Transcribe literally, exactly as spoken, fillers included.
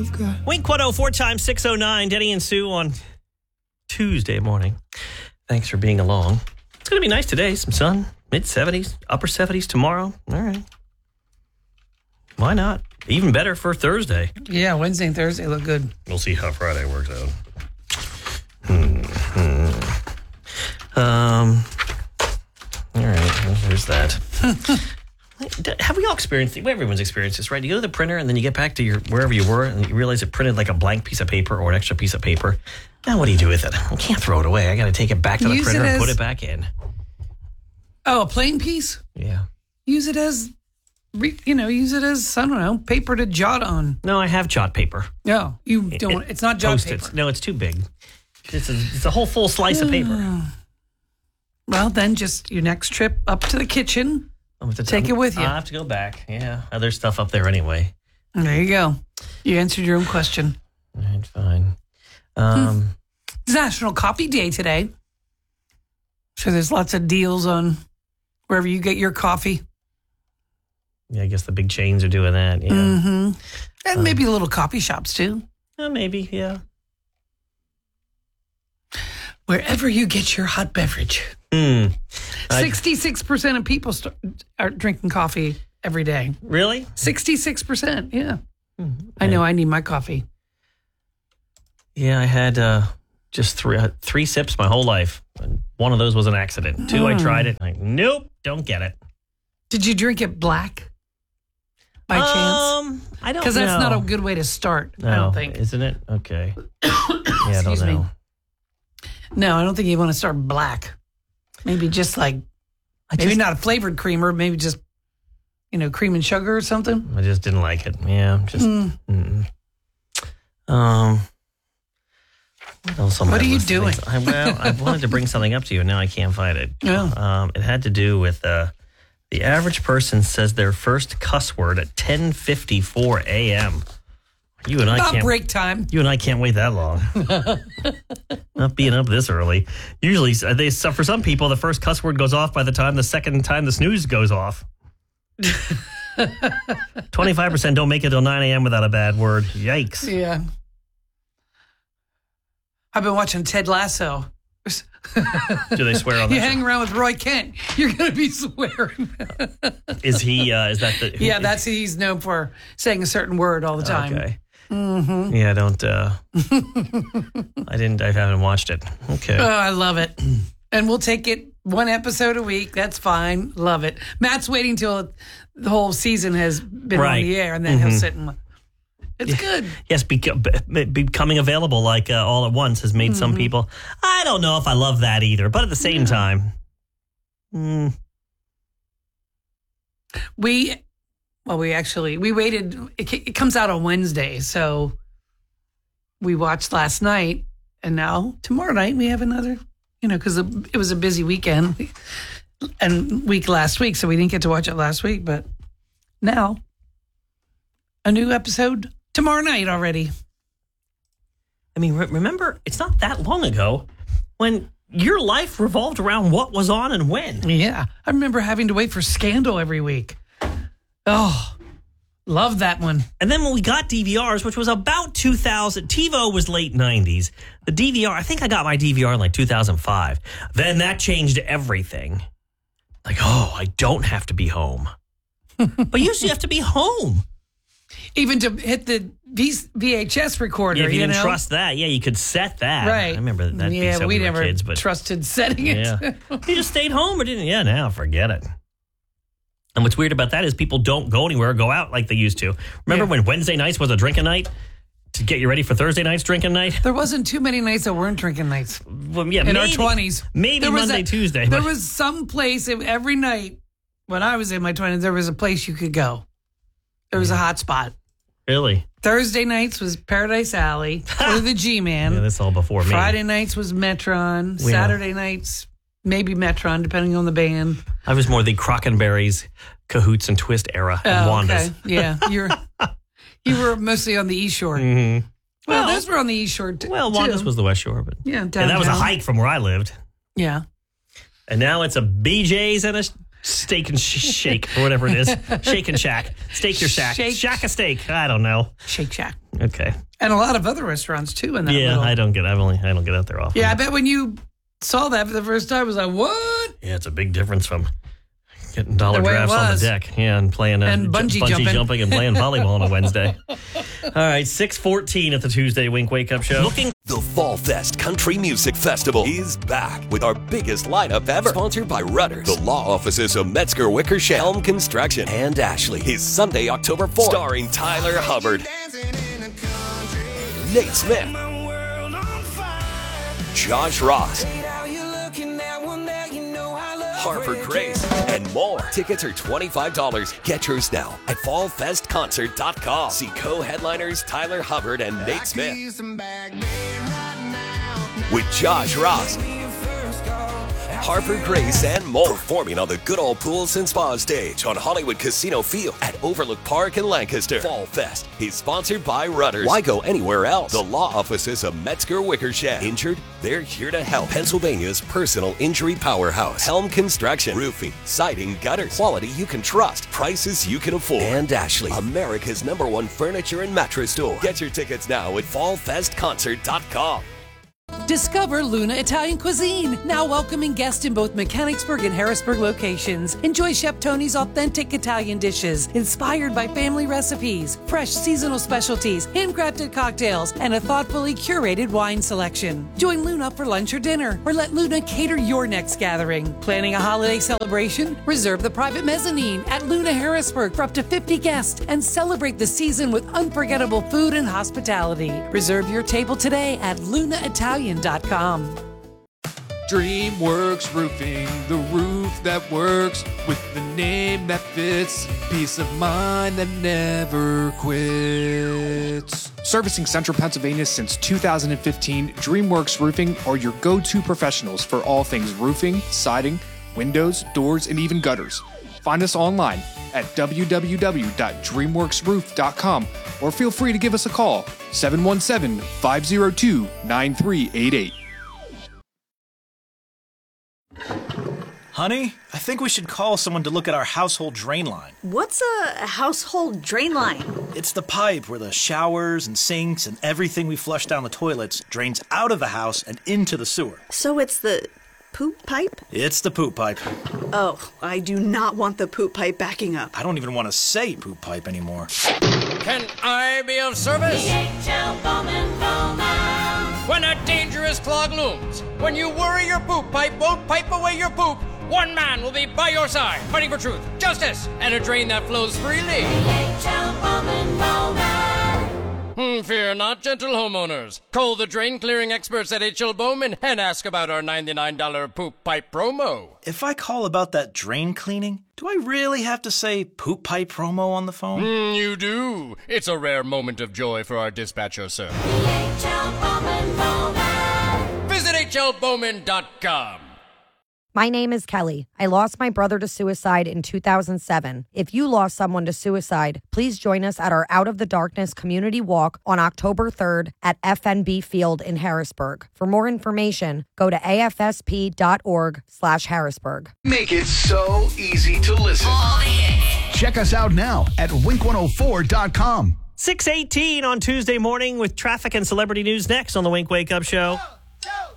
I've got. Wink one oh four times six oh nine. Denny and Sue on Tuesday morning. Thanks for being along. It's going to be nice today. Some sun, mid seventies, upper seventies tomorrow. All right. Why not? Even better for Thursday. Yeah, Wednesday and Thursday look good. We'll see how Friday works out. Hmm. Um. All right. Well, there's that. Have we all experienced it? Everyone's experienced this, right? You go to the printer and then you get back to your wherever you were and you realize it printed like a blank piece of paper or an extra piece of paper. Now what do you do with it? I can't throw it away. I got to take it back to the Use printer it and as- put it back in. Oh, a plain piece? Yeah. Use it as, re- you know, use it as, I don't know, paper to jot on. No, I have jot paper. No, you don't. It- it's not jot Post-its. paper. No, it's too big. It's a, it's a whole full slice of paper. Well, then just your next trip up to the kitchen. I'm gonna Take it with you. I'll have to go back. Yeah. Oh, there's stuff up there anyway. There you go. You answered your own question. All right, fine. Um, It's National Coffee Day today. So there's lots of deals on wherever you get your coffee. yeah, I guess the big chains are doing that. Yeah. Mm-hmm. And maybe little coffee shops too. Uh, maybe, yeah. Wherever you get your hot beverage. Hmm. I- sixty-six percent of people start, are drinking coffee every day. Really? sixty-six percent, yeah. I know I need my coffee. Yeah, I had uh, just three uh, three sips my whole life. One of those was an accident. Two, I tried it. Like, nope, don't get it. Did you drink it black by chance? Um, I don't know. Because that's not a good way to start, no, I don't think. Isn't it? Okay. yeah, I don't Excuse me. know. No, I don't think you want to start black. Maybe just like, I maybe just, not a flavored creamer, maybe just, you know, cream and sugar or something. I just didn't like it. Yeah, just. Mm. Mm-mm. Um. What else on What my are you list of doing? things? I, well, I wanted to bring something up to you, and now I can't find it. Yeah. Um, it had to do with uh, the average person says their first cuss word at ten fifty-four a.m. You and I Not can't. break time. You and I can't wait that long. Not being up this early. Usually, they so for some people, the first cuss word goes off by the time the second time the snooze goes off. twenty-five percent don't make it till nine a.m. without a bad word. Yikes. Yeah. I've been watching Ted Lasso. Do they swear on You that? hang around with Roy Kent, you're going to be swearing. Is he, uh, is that the... Yeah, that's he's known for saying a certain word all the time. Okay. Mm-hmm. Yeah, I don't, uh... I didn't, I haven't watched it. Okay. Oh, I love it. And we'll take it one episode a week. That's fine. Love it. Matt's waiting till the whole season has been Right. on the air, and then Mm-hmm. he'll sit and... It's good. Yes, beca- becoming available like uh, all at once has made Mm-hmm. some people, I don't know if I love that either, but at the same time, mm, We, well, we actually, we waited. It, ca- it comes out on Wednesday, so we watched last night, and now tomorrow night we have another, you know, because it was a busy weekend and week last week, so we didn't get to watch it last week, but now a new episode tomorrow night already. I mean, re- remember, it's not that long ago when your life revolved around what was on and when. Yeah. I remember having to wait for Scandal every week. Oh, love that one. And then when we got D V Rs, which was about two thousand, TiVo was late nineties. The D V R, I think I got my D V R in like two thousand five. Then that changed everything. Like, oh, I don't have to be home. But you used to have to be home. Even to hit the v- V H S recorder, Yeah, if you, you didn't know? trust that, yeah, you could set that. Right. I remember that. Yeah, so we, we were never kids, but trusted setting it. yeah, you just stayed home or didn't? Yeah, now forget it. And what's weird about that is people don't go anywhere, go out like they used to. Remember Yeah. when Wednesday nights was a drinking night to get you ready for Thursday night's drinking night? There wasn't too many nights that weren't drinking nights Well, yeah, in maybe, our twenties. Maybe There was Monday, a- Tuesday. There but- was some place every night when I was in my twenties, there was a place you could go. There was a hot spot. Really? Thursday nights was Paradise Alley or the G-Man. Yeah, that's all before me. Friday nights was Metron. Yeah. Saturday nights, maybe Metron, depending on the band. I was more the Crockenberries, Cahoots, and Twist era of Oh, Wanda's. okay. Yeah, you're you were mostly on the East Shore. Mm-hmm. Well, Well- those were on the East Shore. T- Well, too. Wanda's was the West Shore, but yeah, and that was a downtown. hike from where I lived. Yeah, And now it's a B J's and a Steak and sh- Shake, or whatever it is. Shake and Shack. Steak your Shack. Shake- Shack a steak. I don't know. Shake Shack. Okay. And a lot of other restaurants, too, in that Yeah, little... I don't get. I've only. I don't get out there often. Yeah, I bet when you saw that for the first time, I was like, what? Yeah, it's a big difference from getting dollar The way it drafts on the was. deck. Yeah, and playing uh, And bungee jumping. jumping and playing volleyball on a Wednesday. All right, six fourteen at the Tuesday Wink Wake Up Show. Looking. The Fall Fest Country Music Festival is back with our biggest lineup ever. Sponsored by Rudders, the law offices of Metzger Wickersham, Helm Construction, and Ashley. Is Sunday, October fourth. Starring Tyler Hubbard, Nate Smith, Josh Ross, Harper Grace, and more. Tickets are twenty-five dollars. Get yours now at fall fest concert dot com. See co-headliners Tyler Hubbard and Nate Smith. With Josh Ross, Harper Grace, and more. Performing on the good old pools and spa stage on Hollywood Casino Field at Overlook Park in Lancaster. Fall Fest is sponsored by Rudders. Why go anywhere else? The law offices of Metzger Wickersham. Injured? They're here to help. Pennsylvania's personal injury powerhouse. Helm Construction. Roofing, siding, gutters. Quality you can trust. Prices you can afford. And Ashley, America's number one furniture and mattress store. Get your tickets now at fall fest concert dot com. Discover Luna Italian Cuisine, now welcoming guests in both Mechanicsburg and Harrisburg locations. Enjoy Chef Tony's authentic Italian dishes, inspired by family recipes, fresh seasonal specialties, handcrafted cocktails, and a thoughtfully curated wine selection. Join Luna for lunch or dinner, or let Luna cater your next gathering. Planning a holiday celebration? Reserve the private mezzanine at Luna Harrisburg for up to fifty guests and celebrate the season with unforgettable food and hospitality. Reserve your table today at luna italian dot com. DreamWorks Roofing, the roof that works with the name that fits, peace of mind that never quits. Servicing Central Pennsylvania since two thousand fifteen, DreamWorks Roofing are your go-to professionals for all things roofing, siding, windows, doors, and even gutters. Find us online at w w w dot dreamworks roof dot com or feel free to give us a call, seven one seven, five zero two, nine three eight eight. Honey, I think we should call someone to look at our household drain line. What's a household drain line? It's the pipe where the showers and sinks and everything we flush down the toilets drains out of the house and into the sewer. So it's the poop pipe? It's the poop pipe. Oh, I do not want the poop pipe backing up. I don't even want to say poop pipe anymore. Can I be of service? D H L Bowman Bowman. When a dangerous clog looms, when you worry your poop pipe won't pipe away your poop, one man will be by your side, fighting for truth, justice, and a drain that flows freely. D H L Bowman Bowman. Hmm, fear not, gentle homeowners. Call the drain clearing experts at H L Bowman and ask about our ninety-nine dollars poop pipe promo. If I call about that drain cleaning, do I really have to say poop pipe promo on the phone? Hmm, you do. It's a rare moment of joy for our dispatcher, sir. D H L Bowman Bowman. Visit H L Bowman dot com. My name is Kelly. I lost my brother to suicide in two thousand seven. If you lost someone to suicide, please join us at our Out of the Darkness community walk on October third at F N B Field in Harrisburg. For more information, go to A F S P dot org slash Harrisburg. Make it so easy to listen. Check us out now at wink one oh four dot com. six eighteen on Tuesday morning with traffic and celebrity news next on the Wink Wake Up Show. Go, go.